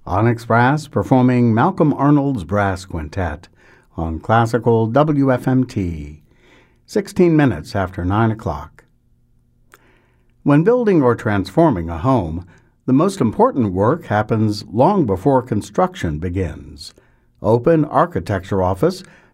Onyx Brass performing Malcolm Arnold's Brass Quintet on Classical WFMT, 16 minutes after 9 o'clock. When building or transforming a home, the most important work happens long before construction begins. Open Architecture Office